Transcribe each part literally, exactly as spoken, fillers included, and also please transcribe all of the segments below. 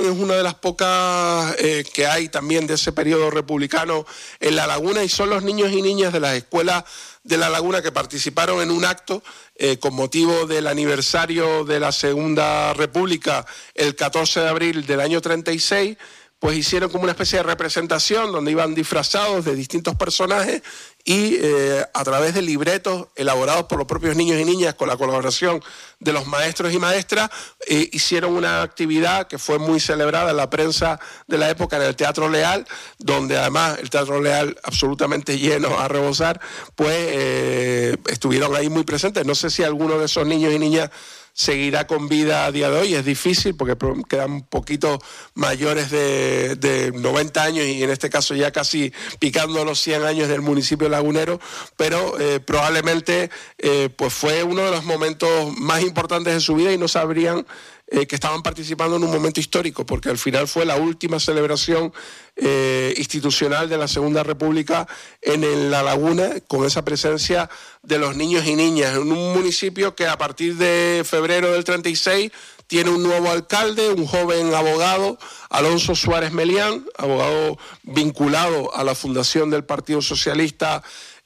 es una de las pocas eh, que hay también de ese periodo republicano en La Laguna, y son los niños y niñas de las escuelas de La Laguna que participaron en un acto eh, con motivo del aniversario de la Segunda República, el catorce de abril del año treinta y seis, pues hicieron como una especie de representación donde iban disfrazados de distintos personajes y eh, a través de libretos elaborados por los propios niños y niñas con la colaboración de los maestros y maestras, eh, hicieron una actividad que fue muy celebrada en la prensa de la época en el Teatro Leal, donde además el Teatro Leal absolutamente lleno a rebosar, pues eh, estuvieron ahí muy presentes. No sé si alguno de esos niños y niñas seguirá con vida a día de hoy, es difícil porque quedan un poquito mayores de, de noventa años y en este caso ya casi picando los cien años del municipio lagunero, pero eh, probablemente eh, pues fue uno de los momentos más importantes de su vida y no sabrían eh, que estaban participando en un momento histórico, porque al final fue la última celebración eh, institucional de la Segunda República en, en La Laguna, con esa presencia de los niños y niñas, en un municipio que a partir de febrero del treinta y seis tiene un nuevo alcalde, un joven abogado, Alonso Suárez Melián, abogado vinculado a la fundación del Partido Socialista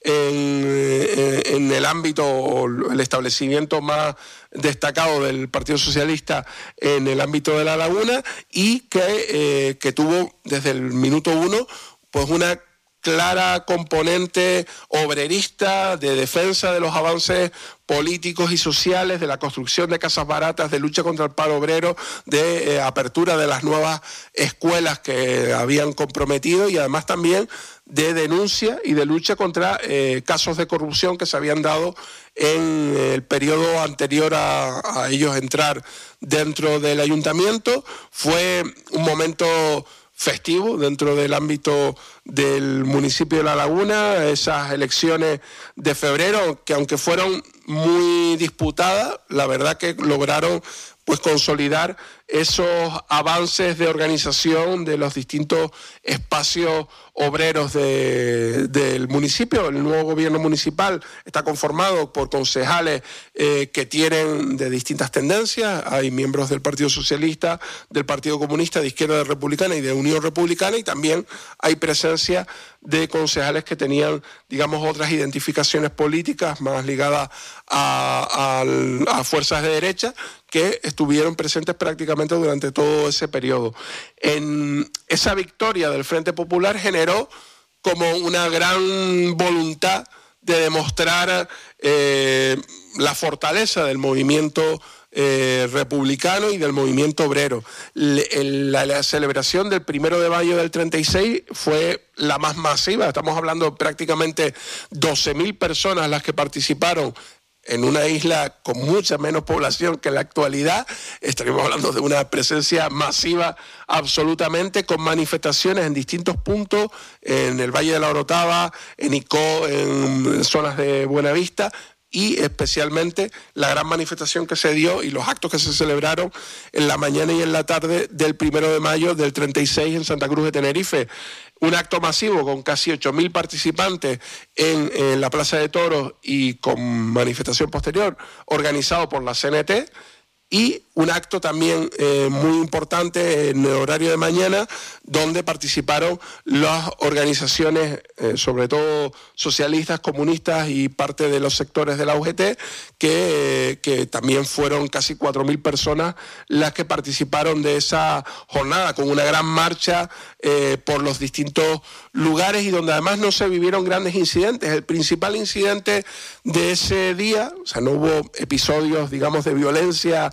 en, en el ámbito o el establecimiento más destacado del Partido Socialista en el ámbito de La Laguna, y que, eh, que tuvo desde el minuto uno pues una clara componente obrerista de defensa de los avances políticos y sociales, de la construcción de casas baratas, de lucha contra el paro obrero, de eh, apertura de las nuevas escuelas que habían comprometido, y además también de denuncia y de lucha contra eh, casos de corrupción que se habían dado en el periodo anterior a, a ellos entrar dentro del ayuntamiento. Fue un momento festivo dentro del ámbito del municipio de La Laguna, esas elecciones de febrero, que aunque fueron muy disputadas, la verdad que lograron pues consolidar esos avances de organización de los distintos espacios obreros de, del municipio. El nuevo gobierno municipal está conformado por concejales eh, que tienen de distintas tendencias. Hay miembros del Partido Socialista, del Partido Comunista, de Izquierda Republicana y de Unión Republicana, y también hay presencia de concejales que tenían, digamos, otras identificaciones políticas más ligadas a, a, a fuerzas de derecha, que estuvieron presentes prácticamente durante todo ese periodo. En esa victoria del Frente Popular generó como una gran voluntad de demostrar eh, la fortaleza del movimiento eh, republicano y del movimiento obrero. La, la celebración del primero de mayo del treinta y seis fue la más masiva. Estamos hablando de prácticamente doce mil personas las que participaron en una isla con mucha menos población que en la actualidad. Estaríamos hablando de una presencia masiva absolutamente, con manifestaciones en distintos puntos, en el Valle de la Orotava, en Icó, en zonas de Buenavista, y especialmente la gran manifestación que se dio y los actos que se celebraron en la mañana y en la tarde del primero de mayo del treinta y seis en Santa Cruz de Tenerife. Un acto masivo con casi ocho mil participantes en, en la Plaza de Toros y con manifestación posterior organizado por la C N T, y un acto también eh, muy importante en el horario de mañana, donde participaron las organizaciones, eh, sobre todo socialistas, comunistas y parte de los sectores de la U G T, que, eh, que también fueron casi cuatro mil personas las que participaron de esa jornada, con una gran marcha eh, por los distintos lugares, y donde además no se vivieron grandes incidentes. El principal incidente de ese día, o sea, no hubo episodios, digamos, de violencia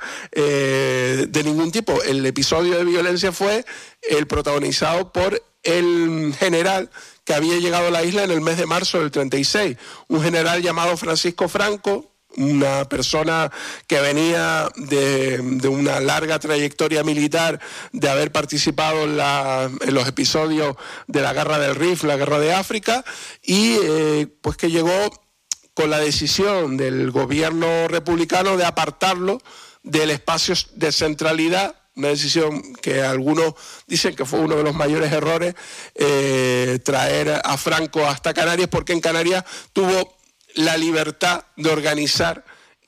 eh, de ningún tipo. El episodio de violencia fue el protagonizado por el general que había llegado a la isla en el mes de marzo del treinta y seis, un general llamado Francisco Franco, una persona que venía de, de una larga trayectoria militar, de haber participado en, la, en los episodios de la Guerra del Rif, la Guerra de África, y eh, pues que llegó con la decisión del gobierno republicano de apartarlo del espacio de centralidad, una decisión que algunos dicen que fue uno de los mayores errores, eh, traer a Franco hasta Canarias, porque en Canarias tuvo la libertad de organizar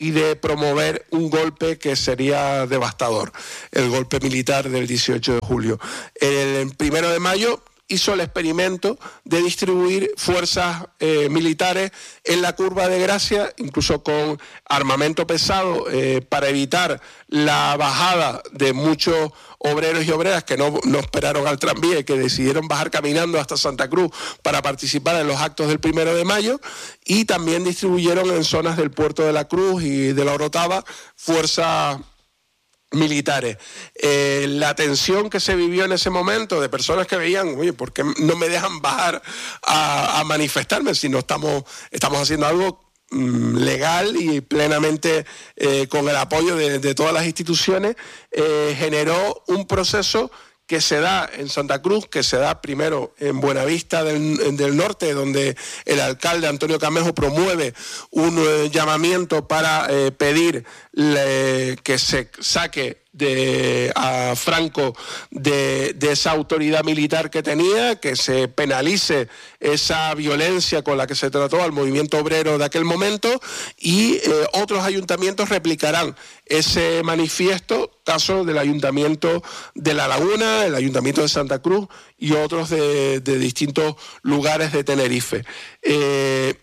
y de promover un golpe que sería devastador, el golpe militar del dieciocho de julio. El primero de mayo hizo el experimento de distribuir fuerzas eh, militares en la Curva de Gracia, incluso con armamento pesado, eh, para evitar la bajada de muchos obreros y obreras que no, no esperaron al tranvía y que decidieron bajar caminando hasta Santa Cruz para participar en los actos del primero de mayo, y también distribuyeron en zonas del Puerto de la Cruz y de la Orotava fuerzas militares. Eh, la tensión que se vivió en ese momento de personas que veían, oye, ¿por qué no me dejan bajar a, a manifestarme si no estamos, estamos haciendo algo mm, legal y plenamente eh, con el apoyo de, de todas las instituciones? Eh, generó un proceso que se da en Santa Cruz, que se da primero en Buenavista del, del Norte, donde el alcalde Antonio Camejo promueve un eh, llamamiento para eh, pedir le, que se saque de, a Franco de, de esa autoridad militar que tenía, que se penalice esa violencia con la que se trató al movimiento obrero de aquel momento, y eh, otros ayuntamientos replicarán ese manifiesto, caso del Ayuntamiento de La Laguna, el Ayuntamiento de Santa Cruz y otros de, de distintos lugares de Tenerife. Eh,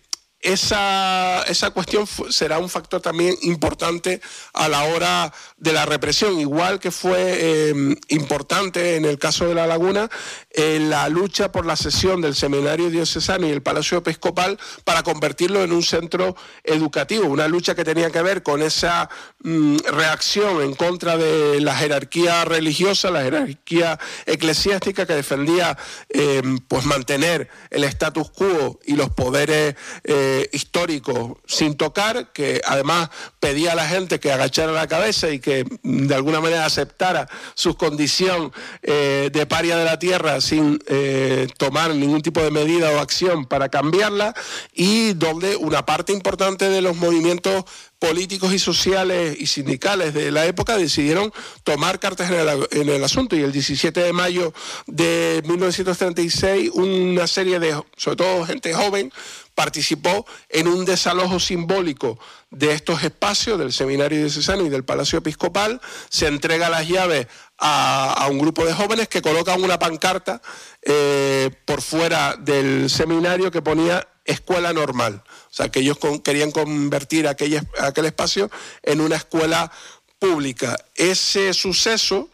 Esa, esa cuestión será un factor también importante a la hora de la represión, igual que fue eh, importante en el caso de La Laguna eh, la lucha por la cesión del Seminario Diocesano y el Palacio Episcopal para convertirlo en un centro educativo, una lucha que tenía que ver con esa mm, reacción en contra de la jerarquía religiosa, la jerarquía eclesiástica que defendía eh, pues mantener el status quo y los poderes eh, histórico sin tocar, que además pedía a la gente que agachara la cabeza y que de alguna manera aceptara su condición eh, de paria de la tierra sin eh, tomar ningún tipo de medida o acción para cambiarla, y donde una parte importante de los movimientos políticos y sociales y sindicales de la época decidieron tomar cartas en el, en el asunto, y el diecisiete de mayo de mil novecientos treinta y seis una serie de, sobre todo gente joven, participó en un desalojo simbólico de estos espacios del Seminario Diocesano y del Palacio Episcopal. Se entrega las llaves a, a un grupo de jóvenes que colocan una pancarta eh, por fuera del seminario que ponía escuela normal. O sea, que ellos con, querían convertir aquel, aquel espacio en una escuela pública. Ese suceso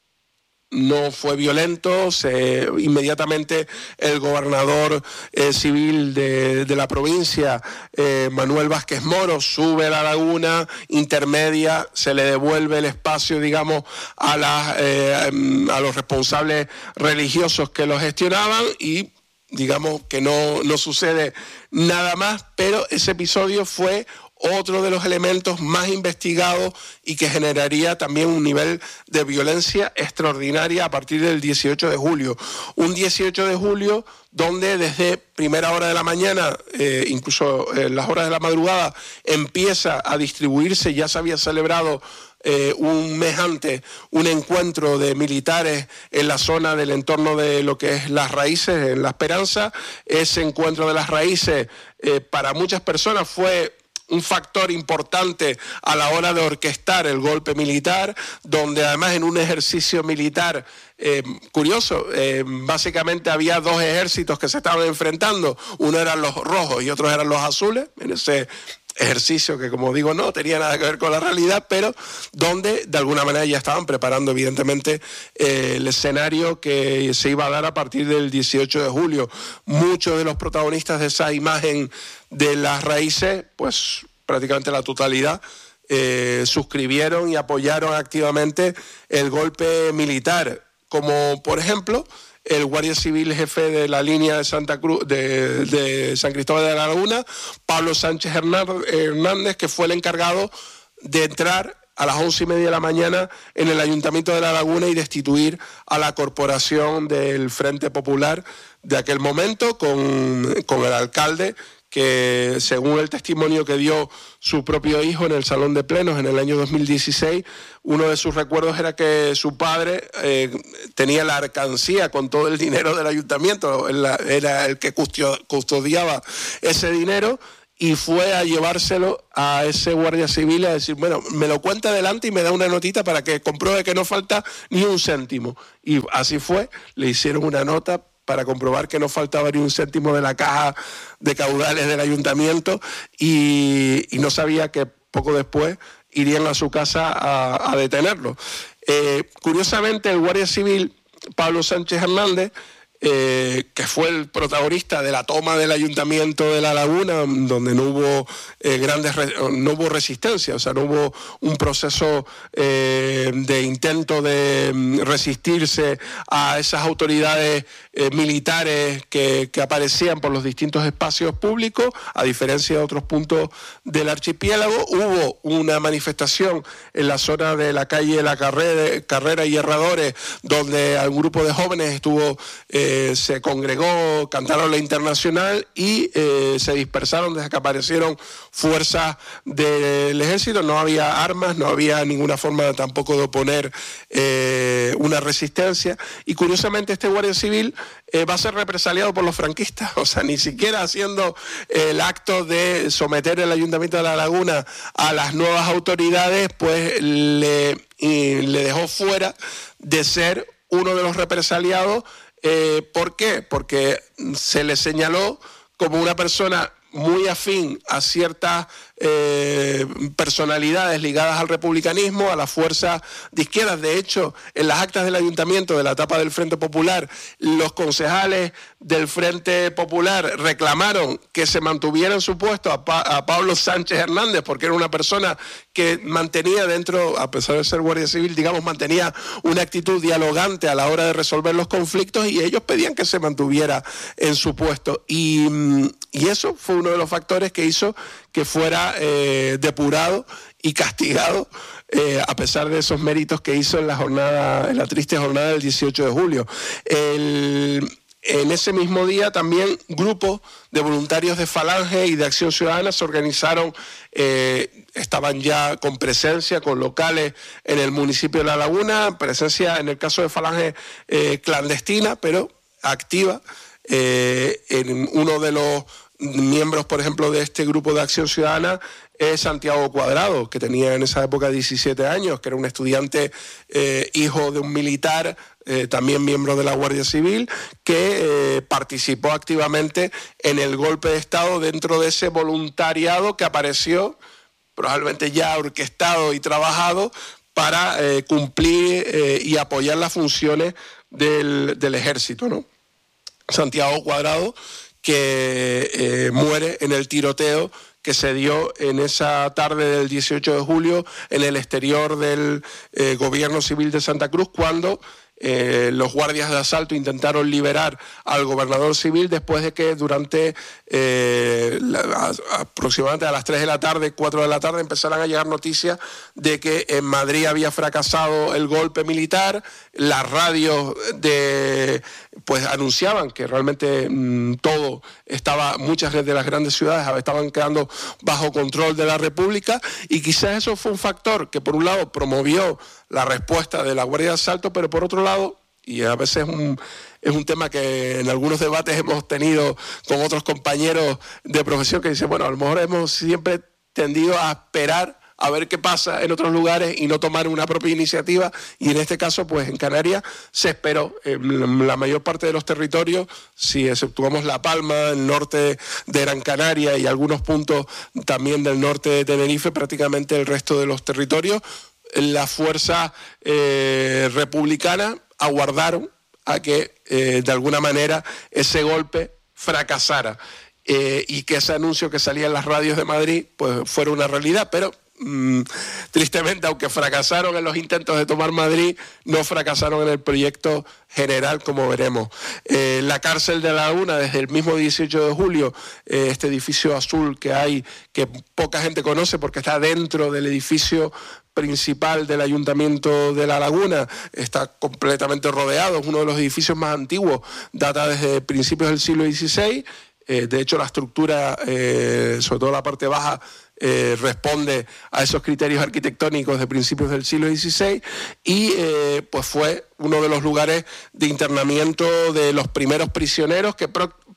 no fue violento, se, inmediatamente el gobernador eh, civil de, de la provincia, eh, Manuel Vázquez Moro, sube a La Laguna, intermedia, se le devuelve el espacio, digamos, a, las, eh, a los responsables religiosos que lo gestionaban, y digamos que no, no sucede nada más, pero ese episodio fue otro de los elementos más investigados y que generaría también un nivel de violencia extraordinaria a partir del dieciocho de julio. Un dieciocho de julio donde desde primera hora de la mañana, eh, incluso en las horas de la madrugada, empieza a distribuirse, ya se había celebrado Eh, un mes antes, un encuentro de militares en la zona del entorno de lo que es Las Raíces, en La Esperanza. Ese encuentro de Las Raíces eh, para muchas personas fue un factor importante a la hora de orquestar el golpe militar, donde además en un ejercicio militar eh, curioso, eh, básicamente había dos ejércitos que se estaban enfrentando, uno eran los rojos y otros eran los azules, en ese ejercicio que, como digo, no tenía nada que ver con la realidad, pero donde de alguna manera ya estaban preparando evidentemente eh, el escenario que se iba a dar a partir del dieciocho de julio. Muchos de los protagonistas de esa imagen de Las Raíces, pues prácticamente la totalidad, eh, suscribieron y apoyaron activamente el golpe militar, como por ejemplo el guardia civil jefe de la línea de Santa Cruz, de, de San Cristóbal de la Laguna, Pablo Sánchez Hernández, que fue el encargado de entrar a las once y media de la mañana en el Ayuntamiento de La Laguna y destituir a la corporación del Frente Popular de aquel momento, con, con el alcalde, que según el testimonio que dio su propio hijo en el Salón de Plenos en el año dos mil dieciséis, uno de sus recuerdos era que su padre eh, tenía la alcancía con todo el dinero del ayuntamiento, era el que custodiaba ese dinero, y fue a llevárselo a ese guardia civil a decir, bueno, me lo cuenta adelante y me da una notita para que compruebe que no falta ni un céntimo. Y así fue, le hicieron una nota para comprobar que no faltaba ni un céntimo de la caja de caudales del ayuntamiento y, y no sabía que poco después irían a su casa a, a detenerlo. Eh, curiosamente, el guardia civil Pablo Sánchez Hernández, Eh, que fue el protagonista de la toma del ayuntamiento de La Laguna, donde no hubo eh, grandes no hubo resistencia, o sea, no hubo un proceso eh, de intento de resistirse a esas autoridades eh, militares que, que aparecían por los distintos espacios públicos, a diferencia de otros puntos del archipiélago. Hubo una manifestación en la zona de la calle La Carrera, Carrera y Herradores, donde un grupo de jóvenes estuvo eh, se congregó, cantaron la Internacional y eh, se dispersaron desde que aparecieron fuerzas del ejército. No había armas, no había ninguna forma tampoco de oponer eh, una resistencia. Y curiosamente este guardia civil eh, va a ser represaliado por los franquistas, o sea, ni siquiera haciendo el acto de someter el Ayuntamiento de La Laguna a las nuevas autoridades, pues le, y le dejó fuera de ser uno de los represaliados. Eh, ¿Por qué? Porque se le señaló como una persona muy afín a ciertas eh, personalidades ligadas al republicanismo, a la fuerza de izquierdas. De hecho, en las actas del ayuntamiento de la etapa del Frente Popular, los concejales del Frente Popular reclamaron que se mantuviera en su puesto a, pa a Pablo Sánchez Hernández, porque era una persona que mantenía dentro, a pesar de ser guardia civil, digamos, mantenía una actitud dialogante a la hora de resolver los conflictos, y ellos pedían que se mantuviera en su puesto. Y, y eso fue uno de los factores que hizo que fuera eh, depurado y castigado, eh, a pesar de esos méritos que hizo en la jornada, en la triste jornada del dieciocho de julio. El, en ese mismo día también grupos de voluntarios de Falange y de Acción Ciudadana se organizaron, eh, estaban ya con presencia, con locales en el municipio de La Laguna, presencia en el caso de Falange eh, clandestina, pero activa. Eh, en uno de los miembros, por ejemplo, de este grupo de Acción Ciudadana es Santiago Cuadrado, que tenía en esa época diecisiete años, que era un estudiante eh, hijo de un militar, eh, también miembro de la Guardia Civil, que eh, participó activamente en el golpe de Estado dentro de ese voluntariado que apareció, probablemente ya orquestado y trabajado, para eh, cumplir eh, y apoyar las funciones del, del ejército, ¿no? Santiago Cuadrado, que eh, muere en el tiroteo que se dio en esa tarde del dieciocho de julio en el exterior del eh, gobierno civil de Santa Cruz, cuando eh, los guardias de asalto intentaron liberar al gobernador civil después de que durante eh, la, a, aproximadamente a las tres de la tarde, cuatro de la tarde, empezaran a llegar noticias de que en Madrid había fracasado el golpe militar. Las radios de pues anunciaban que realmente mmm, todo estaba, muchas de las grandes ciudades estaban quedando bajo control de la República, y quizás eso fue un factor que por un lado promovió la respuesta de la Guardia de Asalto, pero por otro lado, y a veces es un, es un tema que en algunos debates hemos tenido con otros compañeros de profesión, que dicen, bueno, a lo mejor hemos siempre tendido a esperar a ver qué pasa en otros lugares y no tomar una propia iniciativa, y en este caso, pues en Canarias se esperó. En la mayor parte de los territorios, si exceptuamos La Palma, el norte de Gran Canaria y algunos puntos también del norte de Tenerife, prácticamente el resto de los territorios, las fuerzas eh, republicanas aguardaron a que eh, de alguna manera ese golpe fracasara eh, y que ese anuncio que salía en las radios de Madrid pues fuera una realidad, pero Mm, tristemente, aunque fracasaron en los intentos de tomar Madrid, no fracasaron en el proyecto general, como veremos. Eh, la cárcel de La Laguna, desde el mismo dieciocho de julio, eh, este edificio azul que hay, que poca gente conoce porque está dentro del edificio principal del Ayuntamiento de La Laguna, está completamente rodeado, es uno de los edificios más antiguos, data desde principios del siglo dieciséis. Eh, de hecho, la estructura, eh, sobre todo la parte baja, eh, responde a esos criterios arquitectónicos de principios del siglo dieciséis, y eh, pues fue uno de los lugares de internamiento de los primeros prisioneros que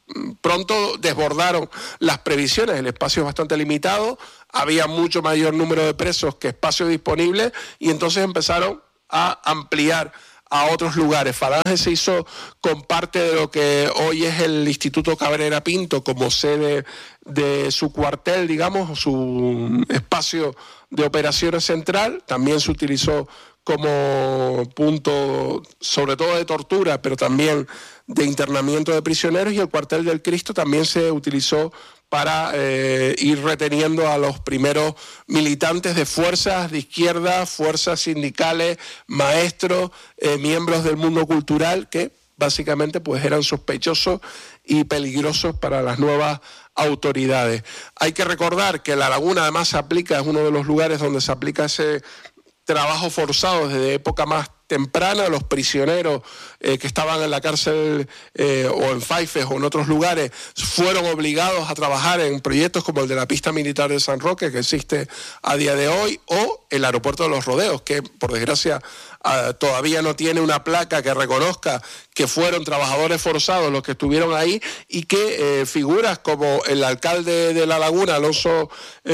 pronto desbordaron las previsiones, el espacio es bastante limitado, había mucho mayor número de presos que espacio disponible y entonces empezaron a ampliar a otros lugares. Falange se hizo con parte de lo que hoy es el Instituto Cabrera Pinto como sede de su cuartel, digamos, su espacio de operaciones central. También se utilizó como punto, sobre todo de tortura, pero también de internamiento de prisioneros, y el cuartel del Cristo también se utilizó para eh, ir reteniendo a los primeros militantes de fuerzas de izquierda, fuerzas sindicales, maestros, eh, miembros del mundo cultural, que básicamente pues eran sospechosos y peligrosos para las nuevas autoridades. Hay que recordar que La Laguna además se aplica, es uno de los lugares donde se aplica ese trabajo forzado desde época más temprana. Los prisioneros eh, que estaban en la cárcel eh, o en Faifes o en otros lugares fueron obligados a trabajar en proyectos como el de la pista militar de San Roque, que existe a día de hoy, o el aeropuerto de Los Rodeos, que por desgracia uh, todavía no tiene una placa que reconozca que fueron trabajadores forzados los que estuvieron ahí, y que eh, figuras como el alcalde de La Laguna, Alonso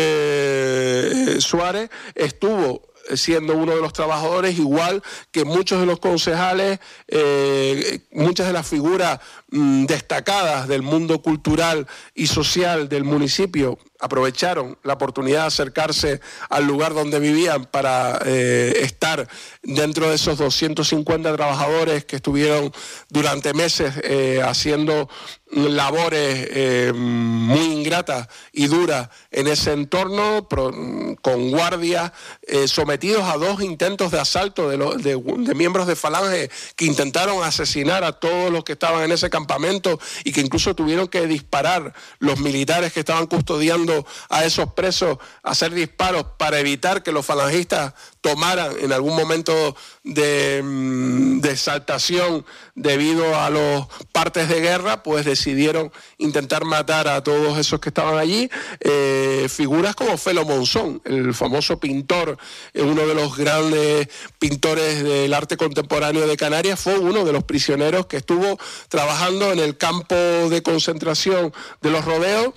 eh, Suárez, estuvo siendo uno de los trabajadores, igual que muchos de los concejales, eh, muchas de las figuras mmm, destacadas del mundo cultural y social del municipio aprovecharon la oportunidad de acercarse al lugar donde vivían para eh, estar dentro de esos doscientos cincuenta trabajadores que estuvieron durante meses eh, haciendo labores eh, muy ingratas y duras en ese entorno, pro, con guardias eh, sometidos a dos intentos de asalto de, lo, de, de miembros de Falange que intentaron asesinar a todos los que estaban en ese campamento, y que incluso tuvieron que disparar los militares que estaban custodiando a esos presos, hacer disparos para evitar que los falangistas tomaran en algún momento de, de exaltación debido a los partes de guerra, pues decidieron intentar matar a todos esos que estaban allí. Eh, figuras como Felo Monzón, el famoso pintor, eh, uno de los grandes pintores del arte contemporáneo de Canarias, fue uno de los prisioneros que estuvo trabajando en el campo de concentración de Los Rodeos,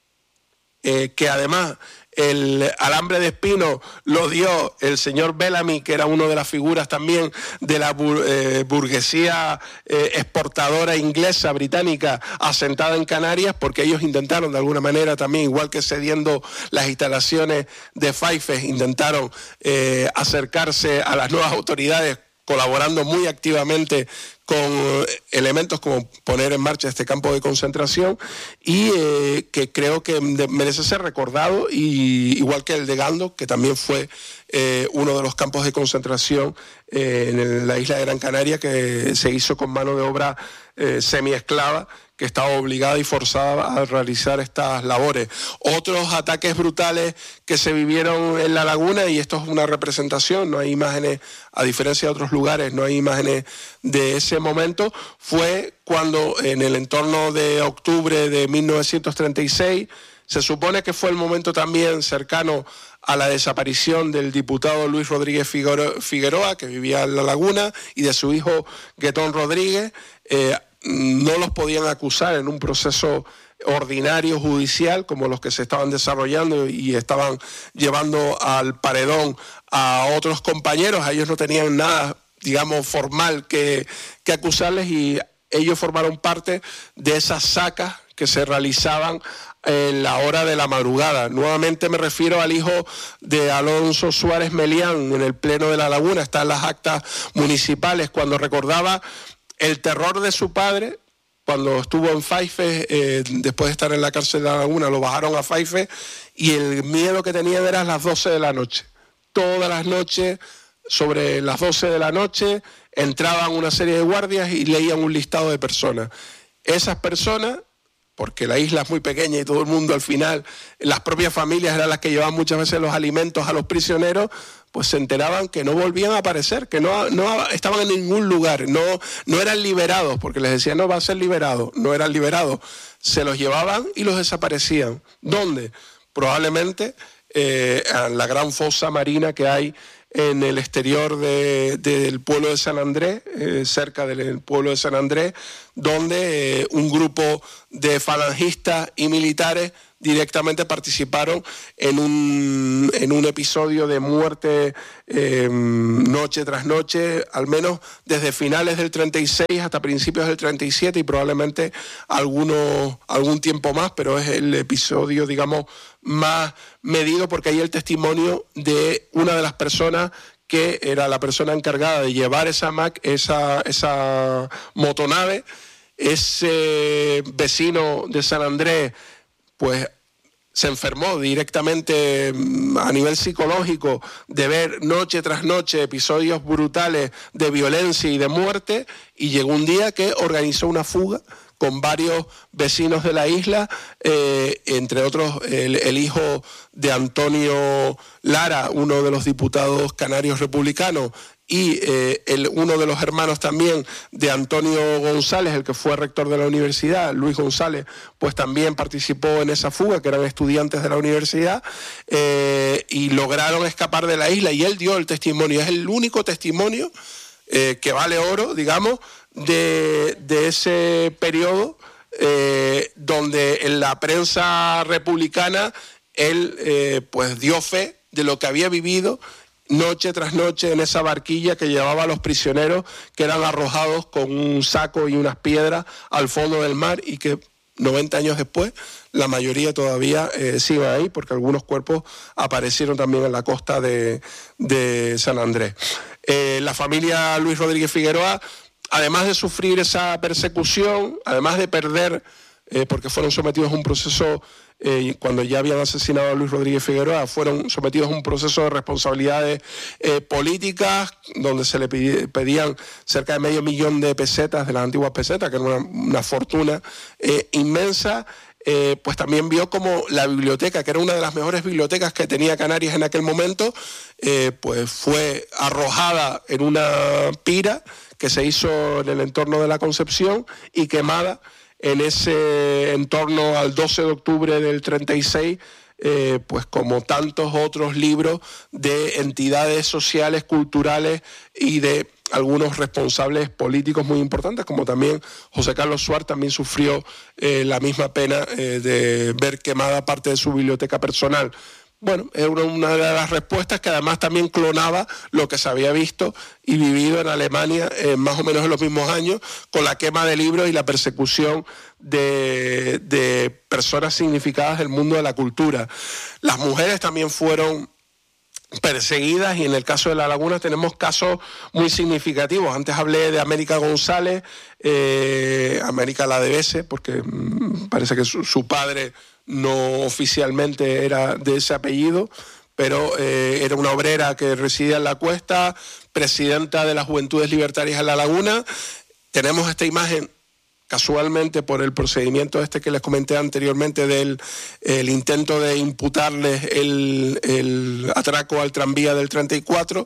eh, que además el alambre de espino lo dio el señor Bellamy, que era una de las figuras también de la bur eh, burguesía eh, exportadora inglesa, británica, asentada en Canarias, porque ellos intentaron de alguna manera también, igual que cediendo las instalaciones de Faifes, intentaron eh, acercarse a las nuevas autoridades, colaborando muy activamente con elementos como poner en marcha este campo de concentración, y eh, que creo que merece ser recordado, y igual que el de Gando, que también fue eh, uno de los campos de concentración eh, en la isla de Gran Canaria, que se hizo con mano de obra eh, semiesclava, que estaba obligada y forzada a realizar estas labores. Otros ataques brutales que se vivieron en La Laguna, y esto es una representación, no hay imágenes, a diferencia de otros lugares, no hay imágenes de ese momento, fue cuando en el entorno de octubre de mil novecientos treinta y seis, se supone que fue el momento también cercano a la desaparición del diputado Luis Rodríguez Figueroa, que vivía en La Laguna, y de su hijo Guetón Rodríguez. eh, no los podían acusar en un proceso ordinario judicial como los que se estaban desarrollando y estaban llevando al paredón a otros compañeros. A ellos no tenían nada, digamos, formal que, que acusarles, y ellos formaron parte de esas sacas que se realizaban en la hora de la madrugada. Nuevamente me refiero al hijo de Alonso Suárez Melián en el Pleno de La Laguna, están las actas municipales, cuando recordaba el terror de su padre cuando estuvo en Faifes, eh, después de estar en la cárcel de La Laguna, lo bajaron a Faifes, y el miedo que tenían era a las doce de la noche. Todas las noches, sobre las doce de la noche, entraban una serie de guardias y leían un listado de personas. Esas personas, porque la isla es muy pequeña y todo el mundo al final, las propias familias eran las que llevaban muchas veces los alimentos a los prisioneros, pues se enteraban que no volvían a aparecer, que no, no estaban en ningún lugar, no, no eran liberados, porque les decían no va a ser liberado, no eran liberados, se los llevaban y los desaparecían. ¿Dónde? Probablemente eh, en la gran fosa marina que hay en el exterior de, de, del pueblo de San Andrés, eh, cerca del pueblo de San Andrés, donde eh, un grupo de falangistas y militares directamente participaron en un, en un episodio de muerte eh, noche tras noche, al menos desde finales del treinta y seis hasta principios del treinta y siete y probablemente algunos, algún tiempo más, pero es el episodio, digamos, más medido porque hay el testimonio de una de las personas que era la persona encargada de llevar esa, Mac, esa, esa motonave. Ese vecino de San Andrés pues se enfermó directamente a nivel psicológico de ver noche tras noche episodios brutales de violencia y de muerte, y llegó un día que organizó una fuga con varios vecinos de la isla, eh, entre otros el, el hijo de Antonio Lara, uno de los diputados canarios republicanos, y eh, el, uno de los hermanos también de Antonio González, el que fue rector de la universidad, Luis González, pues también participó en esa fuga, que eran estudiantes de la universidad, eh, y lograron escapar de la isla, y él dio el testimonio, es el único testimonio eh, que vale oro, digamos, de, de ese periodo, eh, donde en la prensa republicana él eh, pues dio fe de lo que había vivido noche tras noche en esa barquilla que llevaba a los prisioneros que eran arrojados con un saco y unas piedras al fondo del mar, y que noventa años después la mayoría todavía eh, siguen ahí, porque algunos cuerpos aparecieron también en la costa de, de San Andrés. Eh, la familia Luis Rodríguez Figueroa, además de sufrir esa persecución, además de perder, eh, porque fueron sometidos a un proceso, eh, cuando ya habían asesinado a Luis Rodríguez Figueroa, fueron sometidos a un proceso de responsabilidades eh, políticas, donde se le pedían cerca de medio millón de pesetas, de las antiguas pesetas, que era una, una fortuna eh, inmensa. Eh, pues también vio como la biblioteca, que era una de las mejores bibliotecas que tenía Canarias en aquel momento, eh, pues fue arrojada en una pira que se hizo en el entorno de la Concepción y quemada en ese entorno al doce de octubre del treinta y seis, eh, pues como tantos otros libros de entidades sociales, culturales y de algunos responsables políticos muy importantes, como también José Carlos Suárez también sufrió eh, la misma pena eh, de ver quemada parte de su biblioteca personal. Bueno, era una de las respuestas que además también clonaba lo que se había visto y vivido en Alemania eh, más o menos en los mismos años, con la quema de libros y la persecución de, de personas significadas del mundo de la cultura. Las mujeres también fueron perseguidas, y en el caso de La Laguna tenemos casos muy significativos. Antes hablé de América González, eh, América la Devese, porque mmm, parece que su, su padre no oficialmente era de ese apellido, pero eh, era una obrera que residía en la Cuesta, presidenta de las Juventudes Libertarias en La Laguna. Tenemos esta imagen casualmente por el procedimiento este que les comenté anteriormente del el intento de imputarles el, el atraco al tranvía del treinta y cuatro,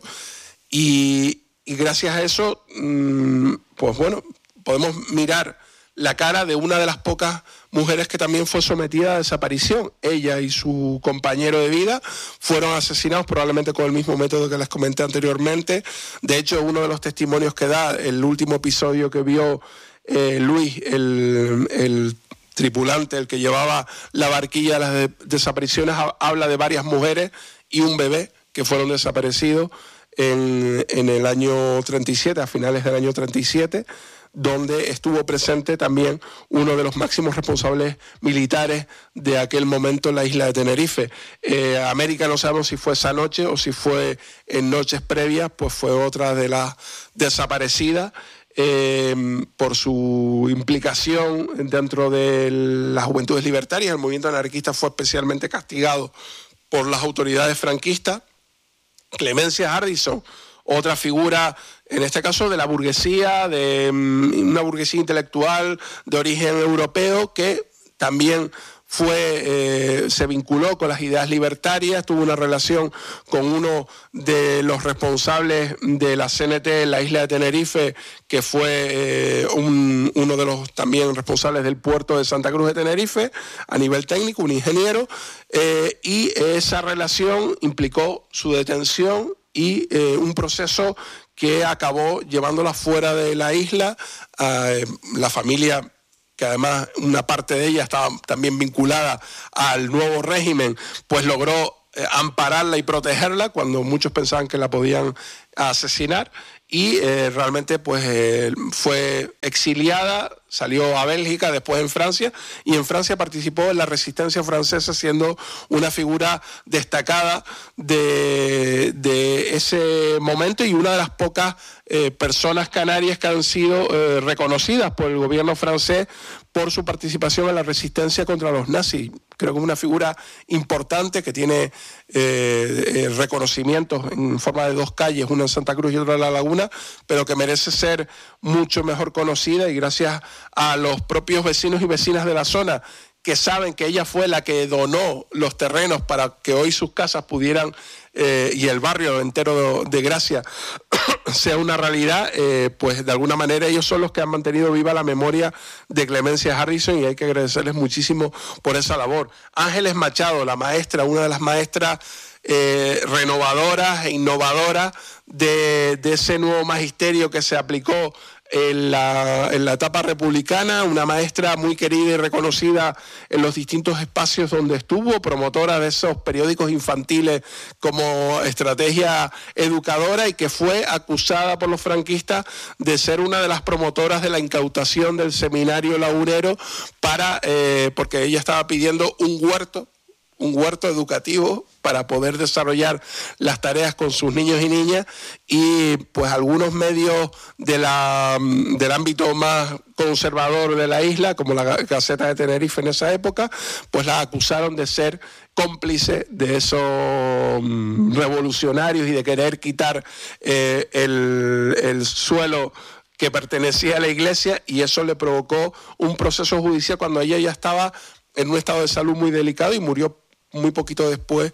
y, y gracias a eso, mmm, pues bueno, podemos mirar la cara de una de las pocas mujeres que también fue sometida a desaparición. Ella y su compañero de vida fueron asesinados probablemente con el mismo método que les comenté anteriormente. De hecho, uno de los testimonios que da el último episodio que vio eh, Luis, el, el tripulante, el que llevaba la barquilla de las de desapariciones, habla de varias mujeres y un bebé que fueron desaparecidos en, en el año treinta y siete, a finales del año treinta y siete, donde estuvo presente también uno de los máximos responsables militares de aquel momento en la isla de Tenerife. Eh, América no sabemos si fue esa noche o si fue en noches previas, pues fue otra de las desaparecidas eh, por su implicación dentro de las Juventudes Libertarias. El movimiento anarquista fue especialmente castigado por las autoridades franquistas. Clemencia Hardison, otra figura, en este caso de la burguesía, de una burguesía intelectual de origen europeo, que también fue, eh, se vinculó con las ideas libertarias, tuvo una relación con uno de los responsables de la C N T en la isla de Tenerife, que fue eh, un, uno de los también responsables del puerto de Santa Cruz de Tenerife, a nivel técnico, un ingeniero, eh, y esa relación implicó su detención y eh, un proceso que acabó llevándola fuera de la isla. Eh, la familia, que además una parte de ella estaba también vinculada al nuevo régimen, pues logró eh, ampararla y protegerla cuando muchos pensaban que la podían asesinar, y eh, realmente pues eh, fue exiliada, salió a Bélgica, después en Francia, y en Francia participó en la resistencia francesa, siendo una figura destacada de, de ese momento y una de las pocas eh, personas canarias que han sido eh, reconocidas por el gobierno francés por su participación en la resistencia contra los nazis. Creo que es una figura importante que tiene eh, eh, reconocimientos en forma de dos calles, una en Santa Cruz y otra en La Laguna, pero que merece ser mucho mejor conocida, y gracias a los propios vecinos y vecinas de la zona, que saben que ella fue la que donó los terrenos para que hoy sus casas pudieran, eh, y el barrio entero de, de Gracia sea una realidad, eh, pues de alguna manera ellos son los que han mantenido viva la memoria de Clemencia Harrison, y hay que agradecerles muchísimo por esa labor. Ángeles Machado, la maestra, una de las maestras eh, renovadoras e innovadoras de, de ese nuevo magisterio que se aplicó En la, en la etapa republicana, una maestra muy querida y reconocida en los distintos espacios donde estuvo, promotora de esos periódicos infantiles como estrategia educadora, y que fue acusada por los franquistas de ser una de las promotoras de la incautación del seminario lagunero, para, eh, porque ella estaba pidiendo un huerto, un huerto educativo para poder desarrollar las tareas con sus niños y niñas, y pues algunos medios de la, del ámbito más conservador de la isla, como la Gaceta de Tenerife en esa época, pues la acusaron de ser cómplice de esos revolucionarios y de querer quitar eh, el, el suelo que pertenecía a la iglesia, y eso le provocó un proceso judicial cuando ella ya estaba en un estado de salud muy delicado y murió muy poquito después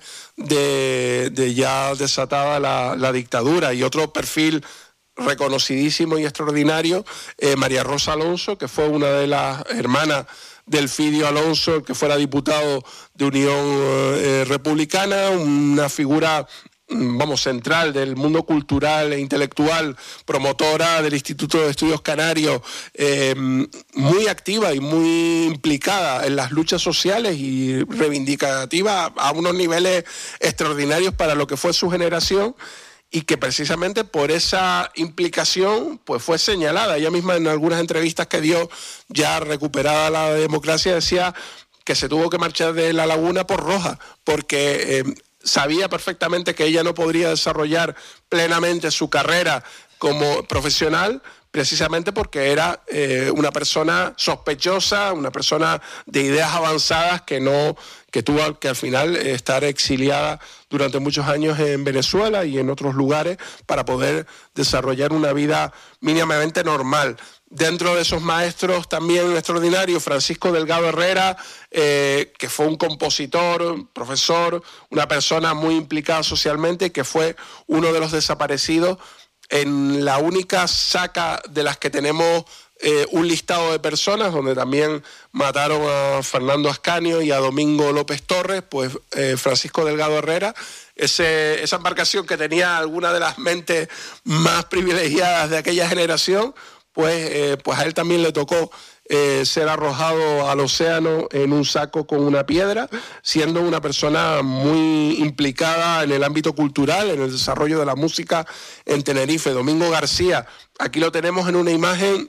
de, de ya desatada la, la dictadura. Y otro perfil reconocidísimo y extraordinario, eh, María Rosa Alonso, que fue una de las hermanas del Fidio Alonso, que fuera diputado de Unión eh, Republicana, una figura, vamos, central del mundo cultural e intelectual, promotora del Instituto de Estudios Canarios, eh, muy activa y muy implicada en las luchas sociales y reivindicativa a unos niveles extraordinarios para lo que fue su generación, y que precisamente por esa implicación pues fue señalada. Ella misma en algunas entrevistas que dio, ya recuperada la democracia, decía que se tuvo que marchar de La Laguna por roja, porque eh, sabía perfectamente que ella no podría desarrollar plenamente su carrera como profesional, precisamente porque era eh, una persona sospechosa, una persona de ideas avanzadas que no que tuvo que al final estar exiliada durante muchos años en Venezuela y en otros lugares para poder desarrollar una vida mínimamente normal. Dentro de esos maestros también extraordinarios, Francisco Delgado Herrera, eh, que fue un compositor, profesor, una persona muy implicada socialmente, que fue uno de los desaparecidos en la única saca de las que tenemos eh, un listado de personas, donde también mataron a Fernando Ascanio y a Domingo López Torres. Pues eh, Francisco Delgado Herrera, ese, esa embarcación que tenía alguna de las mentes más privilegiadas de aquella generación, pues, eh, pues a él también le tocó eh, ser arrojado al océano en un saco con una piedra, siendo una persona muy implicada en el ámbito cultural, en el desarrollo de la música en Tenerife. Domingo García, aquí lo tenemos en una imagen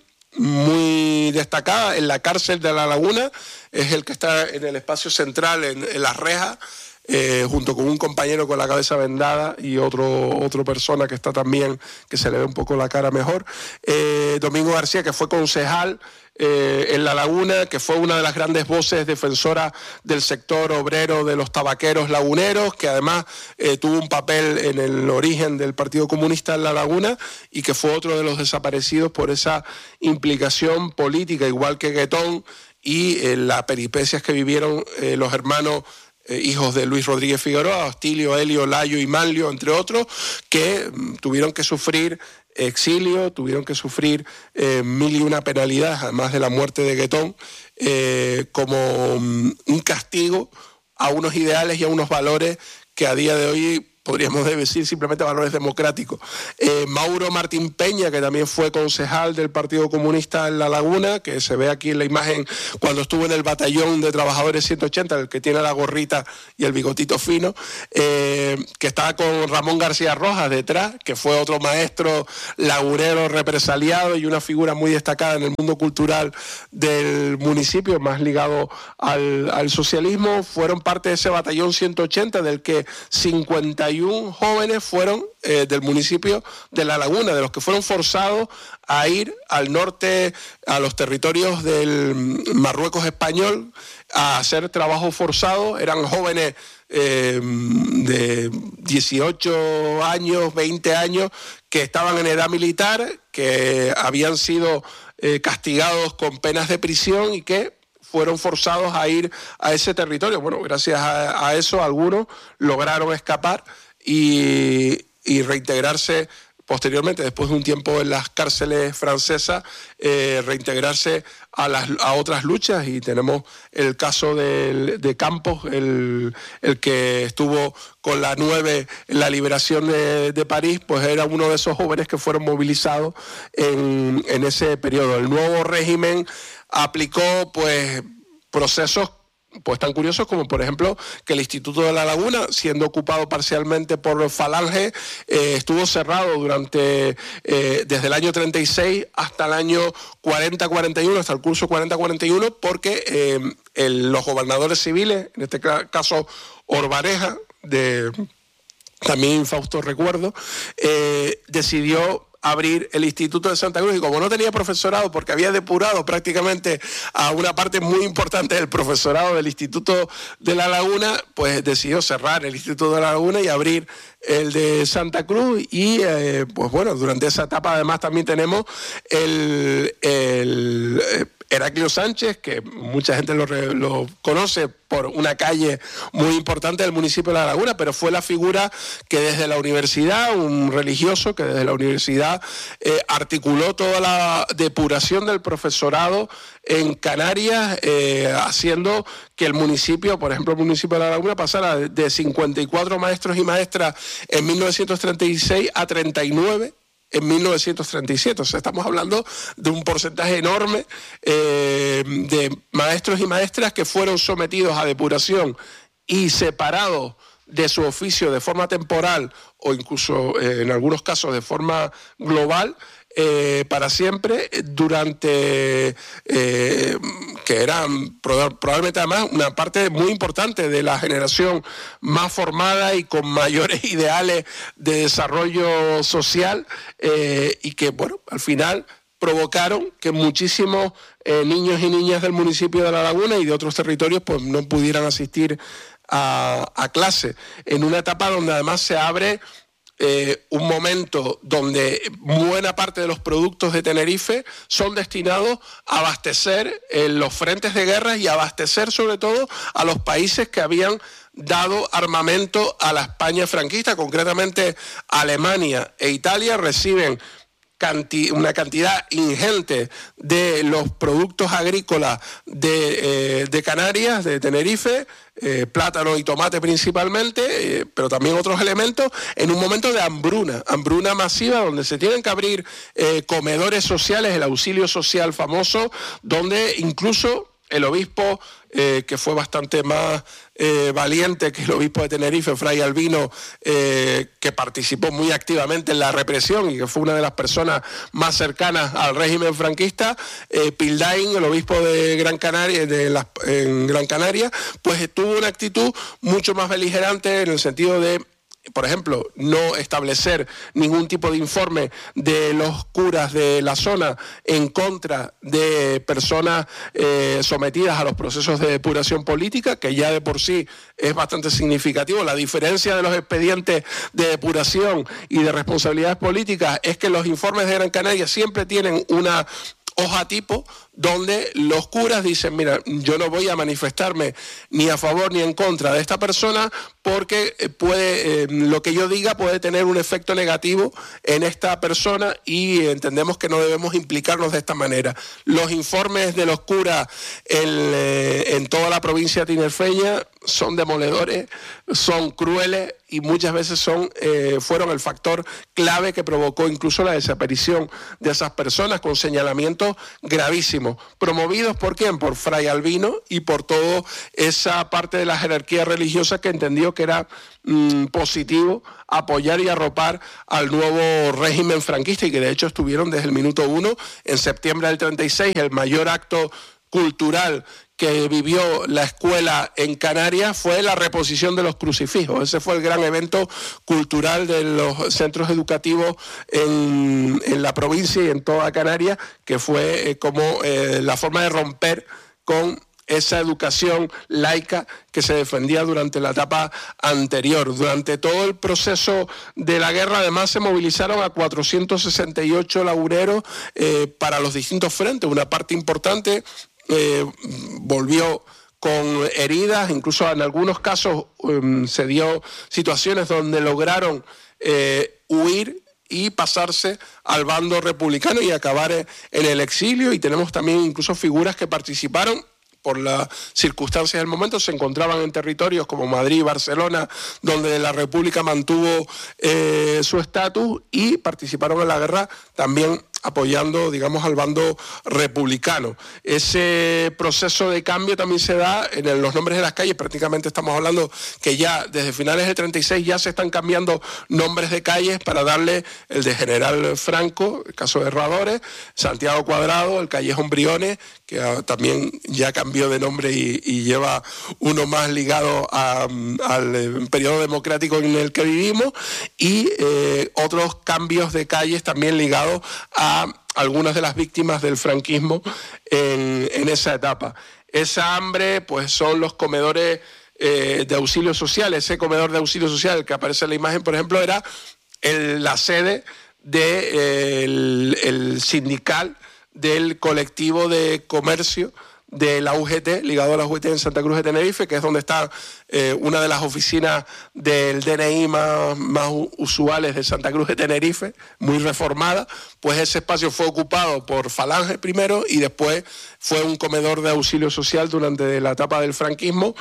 muy destacada en la cárcel de La Laguna, es el que está en el espacio central, en, en las rejas, Eh, junto con un compañero con la cabeza vendada y otro otra persona que está también, que se le ve un poco la cara mejor. Eh, Domingo García, que fue concejal eh, en La Laguna, que fue una de las grandes voces defensoras del sector obrero de los tabaqueros laguneros, que además eh, tuvo un papel en el origen del Partido Comunista en La Laguna, y que fue otro de los desaparecidos por esa implicación política, igual que Guetón, y eh, las peripecias que vivieron eh, los hermanos Eh, hijos de Luis Rodríguez Figueroa, Hostilio, Helio, Layo y Manlio, entre otros, que mm, tuvieron que sufrir exilio, tuvieron que sufrir eh, mil y una penalidades, además de la muerte de Guetón, eh, como mm, un castigo a unos ideales y a unos valores que a día de hoy podríamos decir simplemente valores democráticos. Eh, Mauro Martín Peña, que también fue concejal del Partido Comunista en La Laguna, que se ve aquí en la imagen cuando estuvo en el batallón de trabajadores ciento ochenta, el que tiene la gorrita y el bigotito fino, eh, que estaba con Ramón García Rojas detrás, que fue otro maestro lagunero represaliado y una figura muy destacada en el mundo cultural del municipio, más ligado al, al socialismo. Fueron parte de ese batallón ciento ochenta, del que cincuenta y uno jóvenes fueron eh, del municipio de La Laguna, de los que fueron forzados a ir al norte, a los territorios del Marruecos español, a hacer trabajo forzado. Eran jóvenes eh, de dieciocho años, veinte años, que estaban en edad militar, que habían sido eh, castigados con penas de prisión y que fueron forzados a ir a ese territorio. Bueno, gracias a, a eso algunos lograron escapar y, y reintegrarse posteriormente, después de un tiempo en las cárceles francesas, eh, reintegrarse a, las, a otras luchas. Y tenemos el caso de, de Campos, el, el que estuvo con la nueve en la liberación de, de París, pues era uno de esos jóvenes que fueron movilizados en, en ese periodo. El nuevo régimen aplicó pues procesos pues tan curiosos como, por ejemplo, que el Instituto de La Laguna, siendo ocupado parcialmente por Falange, eh, estuvo cerrado durante eh, desde el año treinta y seis hasta el año cuarenta cuarenta y uno, hasta el curso cuarenta cuarenta y uno, porque eh, el, los gobernadores civiles, en este caso Orbareja, de también Fausto Recuerdo, eh, decidió abrir el Instituto de Santa Cruz, y como no tenía profesorado, porque había depurado prácticamente a una parte muy importante del profesorado del Instituto de La Laguna, pues decidió cerrar el Instituto de La Laguna y abrir el de Santa Cruz. Y eh, pues bueno, durante esa etapa además también tenemos el, el eh, Heraclio Sánchez, que mucha gente lo, lo conoce por una calle muy importante del municipio de La Laguna, pero fue la figura que desde la universidad, un religioso que desde la universidad eh, articuló toda la depuración del profesorado en Canarias, eh, haciendo que el municipio, por ejemplo el municipio de La Laguna, pasara de cincuenta y cuatro maestros y maestras en mil novecientos treinta y seis a treinta y nueve en mil novecientos treinta y siete. O sea, estamos hablando de un porcentaje enorme eh, de maestros y maestras que fueron sometidos a depuración y separados de su oficio de forma temporal o incluso eh, en algunos casos de forma global, eh, para siempre, durante eh, que eran probablemente además una parte muy importante de la generación más formada y con mayores ideales de desarrollo social, eh, y que bueno, al final provocaron que muchísimos eh, niños y niñas del municipio de La Laguna y de otros territorios pues no pudieran asistir a, a clase, en una etapa donde además se abre Eh, un momento donde buena parte de los productos de Tenerife son destinados a abastecer eh, los frentes de guerra y abastecer sobre todo a los países que habían dado armamento a la España franquista. Concretamente Alemania e Italia reciben Canti, una cantidad ingente de los productos agrícolas de, eh, de Canarias, de Tenerife, eh, plátano y tomate principalmente, eh, pero también otros elementos, en un momento de hambruna, hambruna masiva, donde se tienen que abrir eh, comedores sociales, el auxilio social famoso, donde incluso el obispo, eh, que fue bastante más eh, valiente que el obispo de Tenerife, Fray Albino, eh, que participó muy activamente en la represión y que fue una de las personas más cercanas al régimen franquista, eh, Pildain, el obispo de Gran Canaria, de las, en Gran Canaria, pues tuvo una actitud mucho más beligerante en el sentido de, por ejemplo, no establecer ningún tipo de informe de los curas de la zona en contra de personas eh, sometidas a los procesos de depuración política, que ya de por sí es bastante significativo. La diferencia de los expedientes de depuración y de responsabilidades políticas es que los informes de Gran Canaria siempre tienen una hoja tipo donde los curas dicen, mira, yo no voy a manifestarme ni a favor ni en contra de esta persona porque puede, eh, lo que yo diga puede tener un efecto negativo en esta persona y entendemos que no debemos implicarnos de esta manera. Los informes de los curas en, eh, en toda la provincia tinerfeña son demoledores, son crueles y muchas veces son, eh, fueron el factor clave que provocó incluso la desaparición de esas personas, con señalamientos gravísimos, promovidos ¿por quién? Por Fray Albino y por toda esa parte de la jerarquía religiosa que entendió que era mmm, positivo apoyar y arropar al nuevo régimen franquista, y que de hecho estuvieron desde el minuto uno. En septiembre del treinta y seis, el mayor acto cultural que vivió la escuela en Canarias fue la reposición de los crucifijos. Ese fue el gran evento cultural de los centros educativos en, en la provincia y en toda Canarias, que fue eh, como eh, la forma de romper con esa educación laica que se defendía durante la etapa anterior. Durante todo el proceso de la guerra, además, se movilizaron a cuatrocientos sesenta y ocho laguneros eh, para los distintos frentes. Una parte importante Eh, volvió con heridas, incluso en algunos casos um, se dio situaciones donde lograron eh, huir y pasarse al bando republicano y acabar en el exilio. Y tenemos también incluso figuras que participaron por las circunstancias del momento, se encontraban en territorios como Madrid y Barcelona, donde la República mantuvo eh, su estatus, y participaron en la guerra también apoyando, digamos, al bando republicano. Ese proceso de cambio también se da en los nombres de las calles. Prácticamente estamos hablando que ya desde finales del treinta y seis ya se están cambiando nombres de calles para darle el de General Franco, el caso de Herradores, Santiago Cuadrado, el Callejón Briones, que también ya cambió de nombre y, y lleva uno más ligado a, al periodo democrático en el que vivimos, y eh, otros cambios de calles también ligados a algunas de las víctimas del franquismo en, en esa etapa. Esa hambre, pues son los comedores eh, de auxilio social. Ese comedor de auxilio social que aparece en la imagen, por ejemplo, era el, la sede del de, el sindical del colectivo de comercio de la U G T, ligado a la U G T en Santa Cruz de Tenerife, que es donde está eh, una de las oficinas del D N I más, más usuales de Santa Cruz de Tenerife, muy reformada. Pues ese espacio fue ocupado por Falange primero y después fue un comedor de auxilio social durante la etapa del franquismo,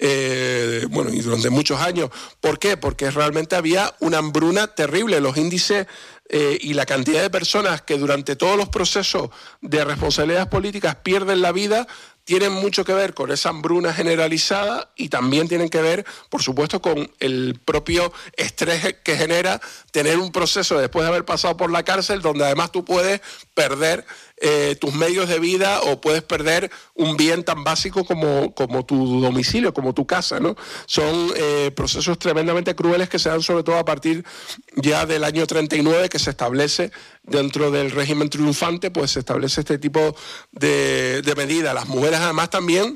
eh, bueno, y durante muchos años. ¿Por qué? Porque realmente había una hambruna terrible. Los índices Eh, y la cantidad de personas que durante todos los procesos de responsabilidades políticas pierden la vida tienen mucho que ver con esa hambruna generalizada, y también tienen que ver, por supuesto, con el propio estrés que genera tener un proceso después de haber pasado por la cárcel, donde además tú puedes perder eh, tus medios de vida o puedes perder un bien tan básico como, como tu domicilio, como tu casa, ¿no? Son eh, procesos tremendamente crueles que se dan sobre todo a partir ya del año treinta y nueve, que se establece dentro del régimen triunfante, pues se establece este tipo de, de medidas. Las mujeres además también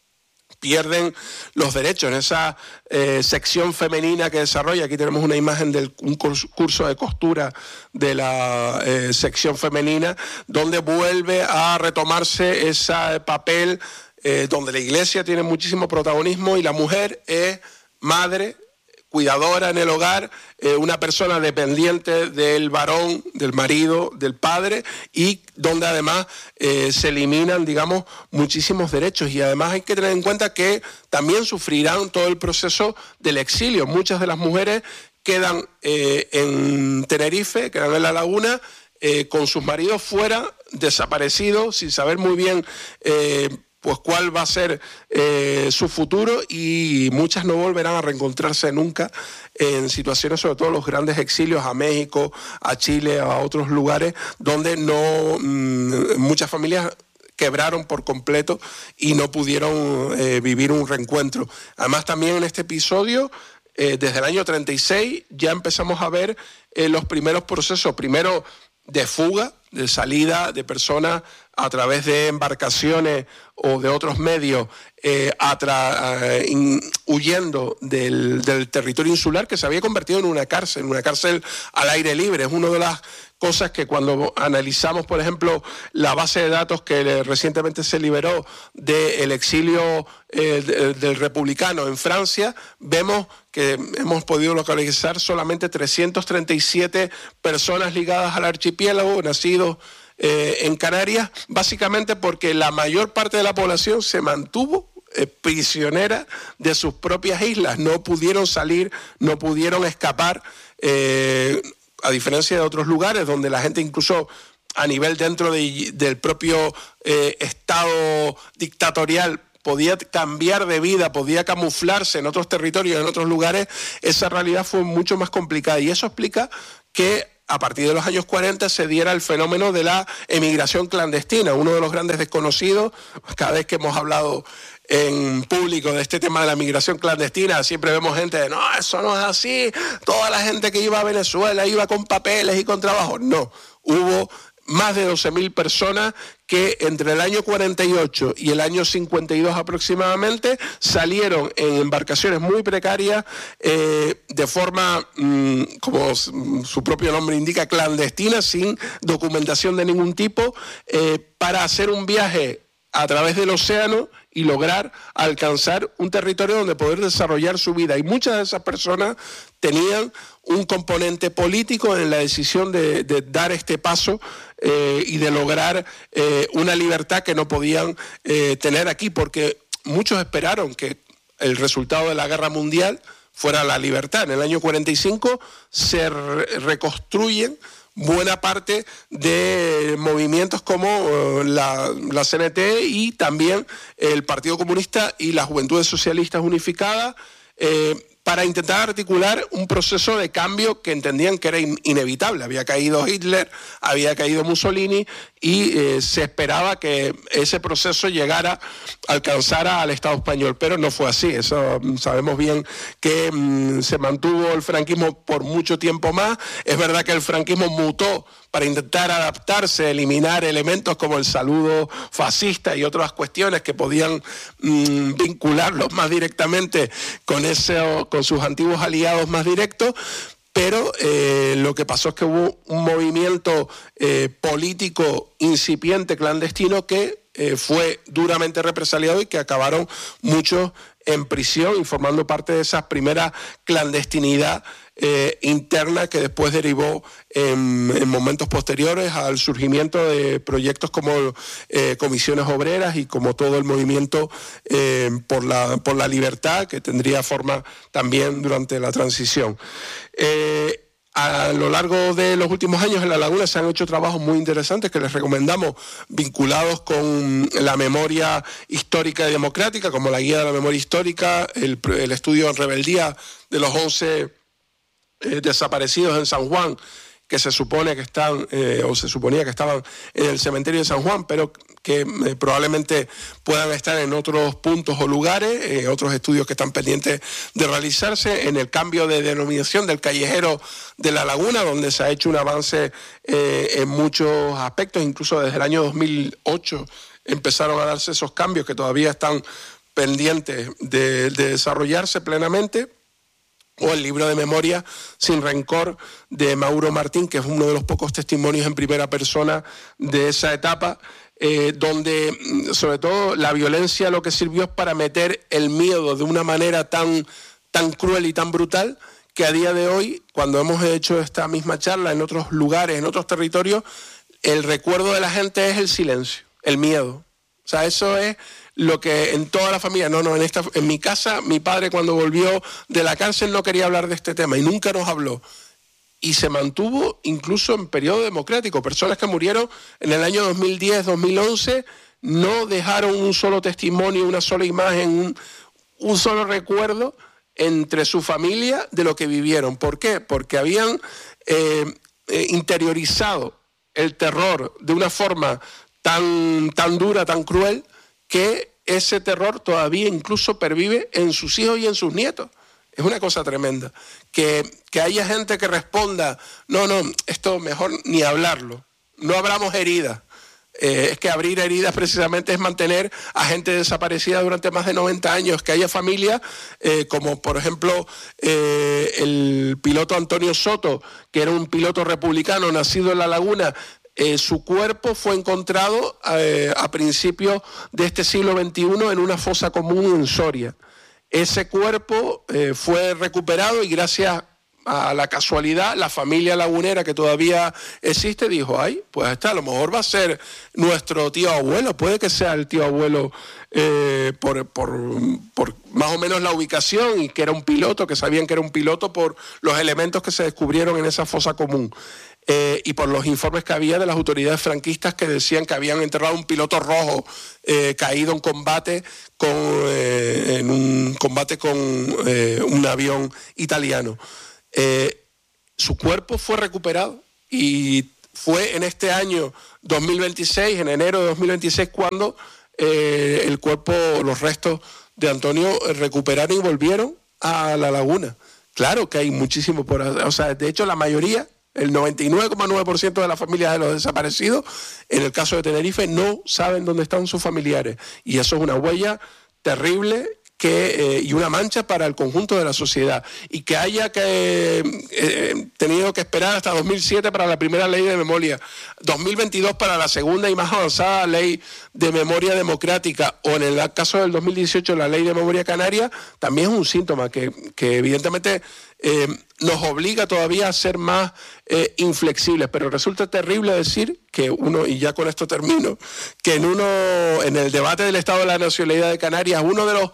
pierden los derechos en esa eh, sección femenina que desarrolla. Aquí tenemos una imagen de un curso de costura de la eh, sección femenina, donde vuelve a retomarse ese papel eh, donde la Iglesia tiene muchísimo protagonismo y la mujer es madre, cuidadora en el hogar, eh, una persona dependiente del varón, del marido, del padre, y donde además eh, se eliminan, digamos, muchísimos derechos. Y además hay que tener en cuenta que también sufrirán todo el proceso del exilio. Muchas de las mujeres quedan eh, en Tenerife, quedan en La Laguna, eh, con sus maridos fuera, desaparecidos, sin saber muy bien eh, pues cuál va a ser eh, su futuro, y muchas no volverán a reencontrarse nunca en situaciones, sobre todo los grandes exilios a México, a Chile, a otros lugares, donde no mmm, muchas familias quebraron por completo y no pudieron eh, vivir un reencuentro. Además, también en este episodio, eh, desde el año treinta y seis, ya empezamos a ver eh, los primeros procesos, primero de fuga, de salida de personas a través de embarcaciones o de otros medios eh, atra, eh, in, huyendo del, del territorio insular, que se había convertido en una cárcel, una cárcel al aire libre. Es una de las cosas que cuando analizamos, por ejemplo, la base de datos que recientemente se liberó del exilio eh, de, del republicano en Francia, vemos que hemos podido localizar solamente trescientas treinta y siete personas ligadas al archipiélago, nacidos eh, en Canarias, básicamente porque la mayor parte de la población se mantuvo eh, prisionera de sus propias islas, no pudieron salir, no pudieron escapar, eh, a diferencia de otros lugares donde la gente incluso a nivel dentro de, del propio eh, estado dictatorial podía cambiar de vida, podía camuflarse en otros territorios, en otros lugares. Esa realidad fue mucho más complicada y eso explica que a partir de los años cuarenta se diera el fenómeno de la emigración clandestina, uno de los grandes desconocidos. Cada vez que hemos hablado en público de este tema de la migración clandestina, siempre vemos gente de, no, eso no es así, toda la gente que iba a Venezuela iba con papeles y con trabajo. No, hubo más de doce mil personas que entre el año cuarenta y ocho y el año cincuenta y dos aproximadamente salieron en embarcaciones muy precarias, eh, de forma, mmm, como su propio nombre indica, clandestina, sin documentación de ningún tipo, eh, para hacer un viaje a través del océano y lograr alcanzar un territorio donde poder desarrollar su vida. Y muchas de esas personas tenían un componente político en la decisión de, de dar este paso eh, y de lograr eh, una libertad que no podían eh, tener aquí, porque muchos esperaron que el resultado de la guerra mundial fuera la libertad. En el año cuarenta y cinco se re reconstruyen buena parte de movimientos como uh, la, la C N T y también el Partido Comunista y las Juventudes Socialistas Unificadas, eh, para intentar articular un proceso de cambio que entendían que era in inevitable. Había caído Hitler, había caído Mussolini y eh, se esperaba que ese proceso llegara, alcanzara al Estado español, pero no fue así. Eso sabemos bien que mmm, se mantuvo el franquismo por mucho tiempo más. Es verdad que el franquismo mutó para intentar adaptarse, eliminar elementos como el saludo fascista y otras cuestiones que podían mmm, vincularlos más directamente con, ese, con sus antiguos aliados más directos, pero eh, lo que pasó es que hubo un movimiento eh, político incipiente, clandestino, que eh, fue duramente represaliado y que acabaron muchos en prisión y formando parte de esa primera clandestinidad eh, interna que después derivó en, en momentos posteriores al surgimiento de proyectos como eh, comisiones obreras y como todo el movimiento eh, por, la, por la libertad, que tendría forma también durante la transición. Eh, A lo largo de los últimos años en La Laguna se han hecho trabajos muy interesantes que les recomendamos, vinculados con la memoria histórica y democrática, como la Guía de la Memoria Histórica, el, el estudio en rebeldía de los once eh, desaparecidos en San Juan, que se supone que están, eh, o se suponía que estaban en el cementerio de San Juan, pero que eh, probablemente puedan estar en otros puntos o lugares, eh, otros estudios que están pendientes de realizarse, en el cambio de denominación del callejero de La Laguna, donde se ha hecho un avance eh, en muchos aspectos, incluso desde el año dos mil ocho empezaron a darse esos cambios que todavía están pendientes de, de desarrollarse plenamente. O el libro de memoria Sin Rencor de Mauro Martín, que es uno de los pocos testimonios en primera persona de esa etapa, eh, donde sobre todo la violencia lo que sirvió es para meter el miedo de una manera tan, tan cruel y tan brutal, que a día de hoy, cuando hemos hecho esta misma charla en otros lugares, en otros territorios, el recuerdo de la gente es el silencio, el miedo. O sea, eso es lo que en toda la familia, no, no, en, esta, en mi casa, mi padre cuando volvió de la cárcel no quería hablar de este tema y nunca nos habló. Y se mantuvo incluso en periodo democrático. Personas que murieron en el año dos mil diez, dos mil once, no dejaron un solo testimonio, una sola imagen, un, un solo recuerdo entre su familia de lo que vivieron. ¿Por qué? Porque habían eh, eh, interiorizado el terror de una forma tan, tan dura, tan cruel, que ese terror todavía incluso pervive en sus hijos y en sus nietos. Es una cosa tremenda. Que, que haya gente que responda, no, no, esto mejor ni hablarlo. no abramos heridas. Eh, es que abrir heridas precisamente es mantener a gente desaparecida durante más de noventa años, que haya familias eh, como por ejemplo eh, el piloto Antonio Soto, que era un piloto republicano nacido en La Laguna. Eh, su cuerpo fue encontrado eh, a principios de este siglo veintiuno en una fosa común en Soria. Ese cuerpo eh, fue recuperado y gracias a la casualidad, la familia lagunera que todavía existe dijo, ay, pues está, a lo mejor va a ser nuestro tío abuelo, puede que sea el tío abuelo eh, por, por, por más o menos la ubicación y que era un piloto, que sabían que era un piloto por los elementos que se descubrieron en esa fosa común. Eh, y por los informes que había de las autoridades franquistas que decían que habían enterrado un piloto rojo eh, caído en combate con, eh, en un combate con eh, un avión italiano. Eh, su cuerpo fue recuperado y fue en este año dos mil veintiséis, en enero de dos mil veintiséis, cuando eh, el cuerpo, los restos de Antonio recuperaron y volvieron a La Laguna. Claro que hay muchísimo por hacer, o sea, de hecho la mayoría, el noventa y nueve coma nueve por ciento de las familias de los desaparecidos, en el caso de Tenerife, no saben dónde están sus familiares y eso es una huella terrible. Que, eh, y una mancha para el conjunto de la sociedad, y que haya que, eh, tenido que esperar hasta dos mil siete para la primera ley de memoria, dos mil veintidós para la segunda y más avanzada ley de memoria democrática, o en el caso del dos mil dieciocho la ley de memoria canaria, también es un síntoma que, que evidentemente eh, nos obliga todavía a ser más eh, inflexibles, pero resulta terrible decir que uno, y ya con esto termino, que en uno, en el debate del Estado de la Nacionalidad de Canarias, uno de los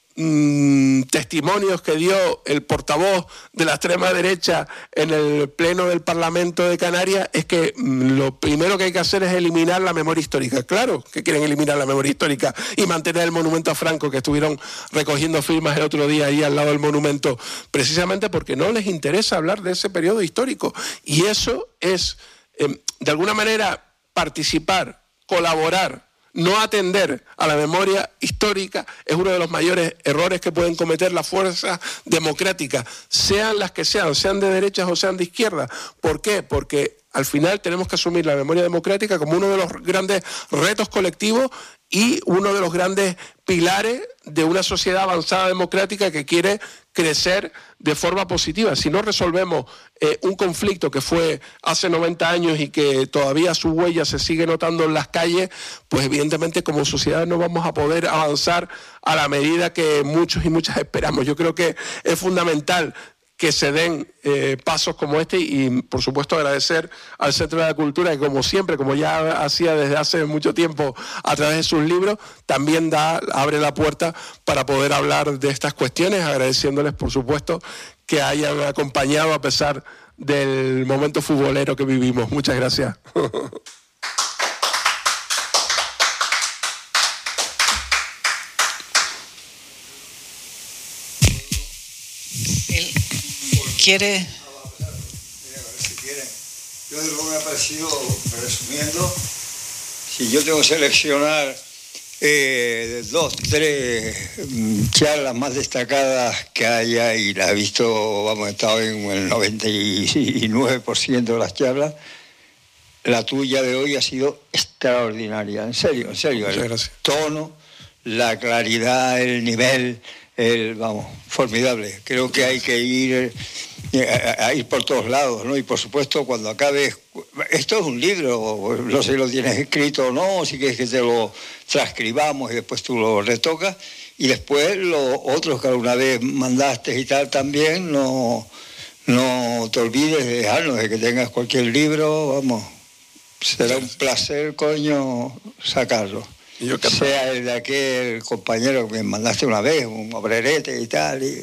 Mm, testimonios que dio el portavoz de la extrema derecha en el pleno del Parlamento de Canarias es que mm, lo primero que hay que hacer es eliminar la memoria histórica. Claro que quieren eliminar la memoria histórica y mantener el monumento a Franco, que estuvieron recogiendo firmas el otro día ahí al lado del monumento, precisamente porque no les interesa hablar de ese periodo histórico. Y eso es, eh, de alguna manera, participar, colaborar, no atender a la memoria histórica es uno de los mayores errores que pueden cometer las fuerzas democráticas, sean las que sean, sean de derechas o sean de izquierda. ¿Por qué? Porque al final tenemos que asumir la memoria democrática como uno de los grandes retos colectivos y uno de los grandes pilares de una sociedad avanzada democrática que quiere crecer de forma positiva. Si no resolvemos eh, un conflicto que fue hace noventa años y que todavía su huella se sigue notando en las calles, pues evidentemente como sociedad no vamos a poder avanzar a la medida que muchos y muchas esperamos. Yo creo que es fundamental que se den eh, pasos como este y, por supuesto, agradecer al Centro de la Cultura que, como siempre, como ya hacía desde hace mucho tiempo a través de sus libros, también da, abre la puerta para poder hablar de estas cuestiones, agradeciéndoles, por supuesto, que hayan acompañado a pesar del momento futbolero que vivimos. Muchas gracias. ¿Quiere? Si quiere. Yo de lo que me ha parecido, resumiendo, si yo tengo que seleccionar eh, dos, tres charlas más destacadas que haya, y las he visto, vamos, he estado en el noventa y nueve por ciento de las charlas, la tuya de hoy ha sido extraordinaria, en serio, en serio. Muchas el gracias. tono, la claridad, el nivel, el, vamos, formidable. Creo que hay que ir... A, a ir por todos lados, ¿no? Y por supuesto, cuando acabes, esto es un libro, no sé si lo tienes escrito o no, si quieres que te lo transcribamos y después tú lo retocas, y después los otros que alguna vez mandaste y tal también, no, no te olvides de dejarnos, de que tengas cualquier libro, vamos, será un placer, coño, sacarlo. Yo sea el de aquel compañero que me mandaste una vez, un obrerete y tal, y...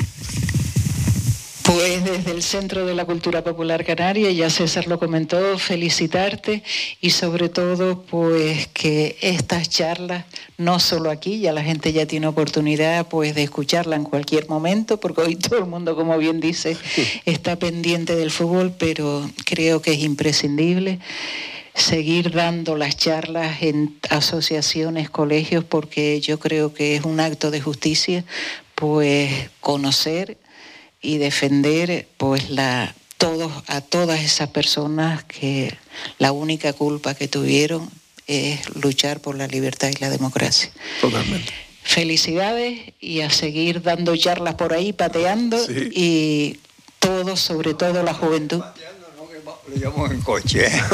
Pues desde el Centro de la Cultura Popular Canaria, ya César lo comentó, felicitarte y sobre todo pues que estas charlas, no solo aquí, ya la gente ya tiene oportunidad pues de escucharla en cualquier momento, porque hoy todo el mundo, como bien dice, está pendiente del fútbol, pero creo que es imprescindible seguir dando las charlas en asociaciones, colegios, porque yo creo que es un acto de justicia pues conocer y defender pues la todos, a todas esas personas que la única culpa que tuvieron es luchar por la libertad y la democracia. Totalmente. Felicidades y a seguir dando charlas por ahí, pateando, sí. Y todos, sobre todo la juventud. Pateando, no, que lo llevamos en coche. ¿eh?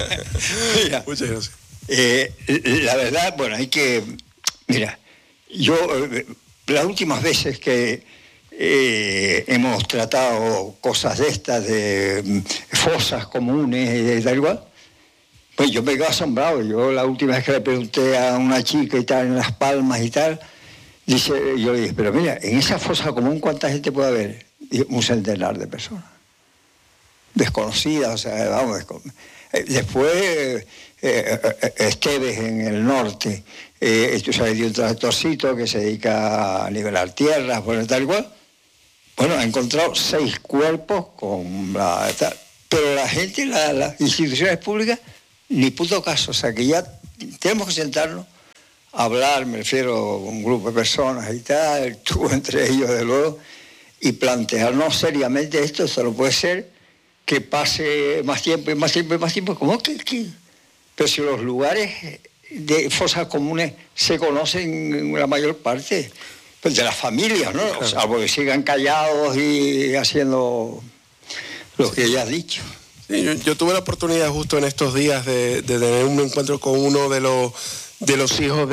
Mira, muchas gracias. Eh, la verdad, bueno, hay que... Mira, yo eh, las últimas veces que eh, hemos tratado cosas de estas, de mm, fosas comunes y de tal igual, pues yo me quedo asombrado. Yo la última vez que le pregunté a una chica y tal, en Las Palmas y tal, dice, yo le dije, pero mira, en esa fosa común, ¿cuánta gente puede haber? Y un centenar de personas. Desconocidas, o sea, vamos, descon... Después, eh, eh, Esteves en el norte, eh, tú sabes, de un tractorcito que se dedica a nivelar tierras, bueno, tal cual. Bueno, ha encontrado seis cuerpos con la... Tal, pero la gente, la, las instituciones públicas, ni puto caso. O sea, que ya tenemos que sentarnos a hablar, me refiero a un grupo de personas y tal, tú entre ellos, de luego, y plantearnos seriamente esto. Solo puede ser que pase más tiempo y más tiempo y más tiempo. ¿Cómo que, que? Pero si los lugares de fosas comunes se conocen en la mayor parte, pues de las familias, ¿no? O sea, porque sigan callados y haciendo lo que ya has dicho. Sí, yo, yo tuve la oportunidad justo en estos días de, de tener un encuentro con uno de los de los hijos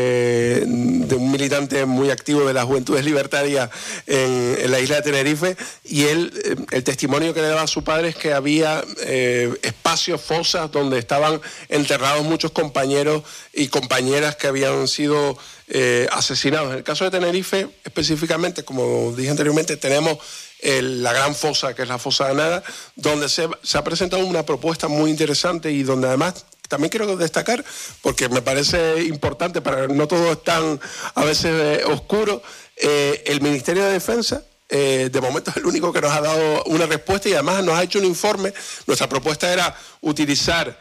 de, de un militante muy activo de las Juventudes Libertarias en, en la isla de Tenerife, y él, el testimonio que le daba a su padre es que había eh, espacios, fosas, donde estaban enterrados muchos compañeros y compañeras que habían sido eh, asesinados. En el caso de Tenerife, específicamente, como dije anteriormente, tenemos El, la gran fosa, que es la fosa de Nada, donde se, se ha presentado una propuesta muy interesante y donde además también quiero destacar, porque me parece importante, para no todo es tan a veces eh, oscuro, eh, el Ministerio de Defensa eh, de momento es el único que nos ha dado una respuesta y además nos ha hecho un informe. Nuestra propuesta era utilizar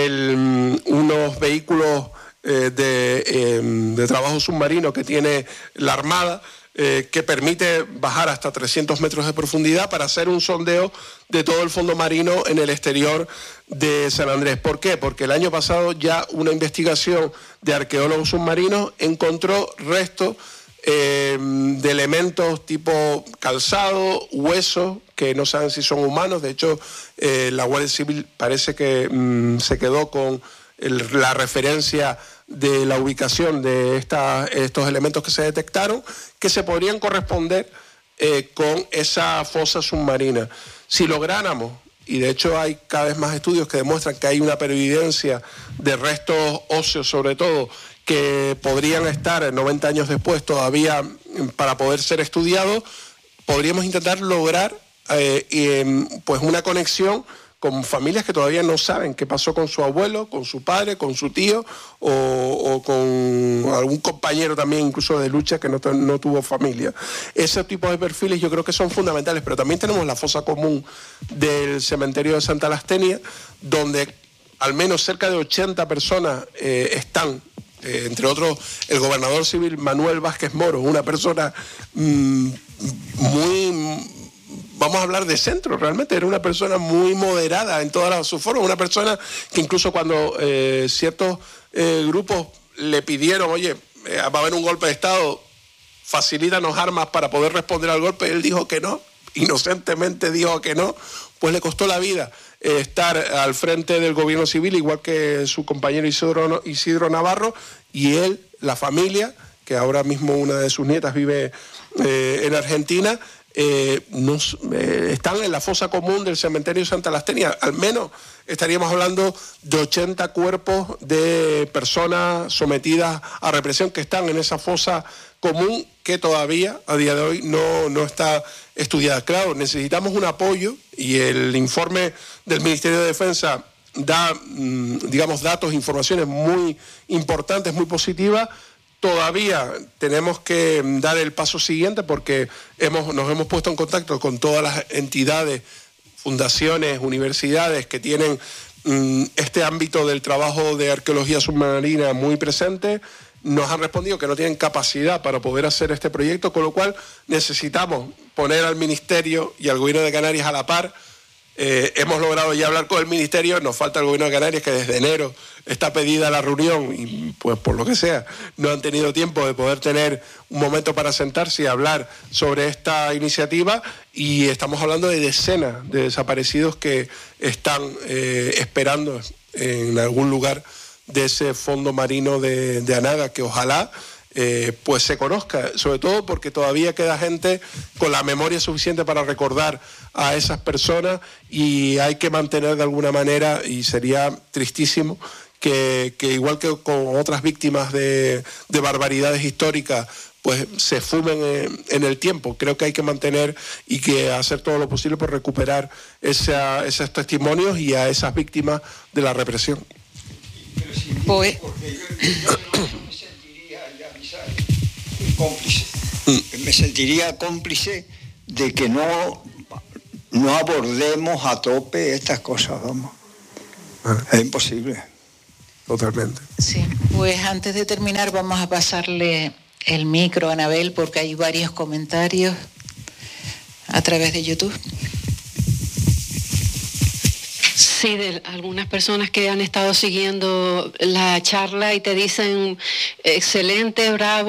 el, unos vehículos eh, de, eh, de trabajo submarino que tiene la Armada, Eh, que permite bajar hasta trescientos metros de profundidad para hacer un sondeo de todo el fondo marino en el exterior de San Andrés. ¿Por qué? Porque el año pasado ya una investigación de arqueólogos submarinos encontró restos eh, de elementos tipo calzado, huesos, que no saben si son humanos. De hecho, eh, la Guardia Civil parece que mmm, se quedó con el, la referencia de la ubicación de esta, estos elementos que se detectaron, que se podrían corresponder eh, con esa fosa submarina. Si lográramos, y de hecho hay cada vez más estudios que demuestran que hay una pervivencia de restos óseos, sobre todo, que podrían estar noventa años después todavía para poder ser estudiados, podríamos intentar lograr eh, y, pues una conexión con familias que todavía no saben qué pasó con su abuelo, con su padre, con su tío o, o con algún compañero también incluso de lucha que no, no tuvo familia. Ese tipo de perfiles yo creo que son fundamentales, pero también tenemos la fosa común del cementerio de Santa Lastenia, donde al menos cerca de ochenta personas eh, están, eh, entre otros el gobernador civil Manuel Vázquez Moro, una persona mmm, muy... Vamos a hablar de centro, realmente era una persona muy moderada en todas sus formas, una persona que incluso cuando eh, ciertos eh, grupos le pidieron, oye, eh, va a haber un golpe de Estado, facilítanos armas para poder responder al golpe, él dijo que no, inocentemente dijo que no, pues le costó la vida eh, estar al frente del gobierno civil, igual que su compañero Isidro, Isidro Navarro, y él, la familia, que ahora mismo una de sus nietas vive eh, en Argentina, Eh, nos, eh, están en la fosa común del cementerio de Santa Lastenia. Al menos estaríamos hablando de ochenta cuerpos de personas sometidas a represión que están en esa fosa común, que todavía a día de hoy no, no está estudiada. Claro, necesitamos un apoyo y el informe del Ministerio de Defensa da, digamos, datos, informaciones muy importantes, muy positivas. Todavía tenemos que dar el paso siguiente porque hemos, nos hemos puesto en contacto con todas las entidades, fundaciones, universidades que tienen mmm, este ámbito del trabajo de arqueología submarina muy presente. Nos han respondido que no tienen capacidad para poder hacer este proyecto, con lo cual necesitamos poner al Ministerio y al Gobierno de Canarias a la par Eh, hemos logrado ya hablar con el Ministerio, nos falta el Gobierno de Canarias, que desde enero está pedida la reunión y pues por lo que sea no han tenido tiempo de poder tener un momento para sentarse y hablar sobre esta iniciativa, y estamos hablando de decenas de desaparecidos que están eh, esperando en algún lugar de ese fondo marino de, de Anaga, que ojalá Eh, pues se conozca, sobre todo porque todavía queda gente con la memoria suficiente para recordar a esas personas, y hay que mantener de alguna manera, y sería tristísimo que, que igual que con otras víctimas de, de barbaridades históricas, pues se fumen en, en el tiempo. Creo que hay que mantener y que hacer todo lo posible por recuperar esa, esos testimonios y a esas víctimas de la represión. Pues... cómplice. Mm. Me sentiría cómplice de que no, no abordemos a tope estas cosas, vamos. Ah. Es imposible. Totalmente. Sí, pues antes de terminar vamos a pasarle el micro a Anabel, porque hay varios comentarios a través de YouTube. Sí, de algunas personas que han estado siguiendo la charla y te dicen excelente, bravo.